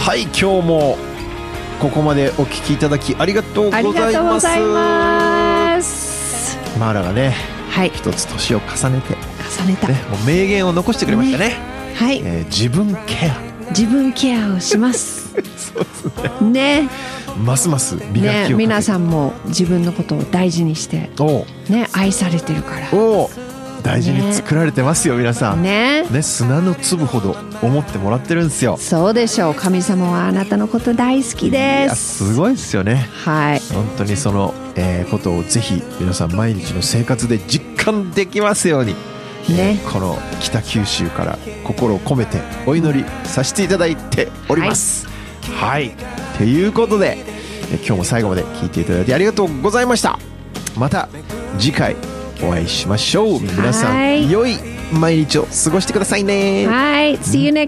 はい、今日もここまでお聞きいただきありがとうございます。 ありがとうございます。 マーラがね、 はい、 一つ年を重ねてた、 ね、もう名言を残してくれましたね。 はい、 自分ケアをしますそうですね。 ね、 ますます磨きをかけて、 ね、皆さんも自分のことを大事にしてね、愛されてるから大事に作られてますよ、皆さんね、 砂の粒ほど思ってもらってるんですよ。 そうでしょう。神様はあなたのこと大好きです。 いや、すごいですよね。 はい、 本当にその、ことをぜひ皆さん毎日の生活で実感できますようにね、この北九州から心を込めてお祈りさせていただいております。はい、ということで今日も最後まで聞いていただいてありがとうございました。また次回お会いしましょう。皆さん良い毎日を過ごしてくださいね。 はい、See you next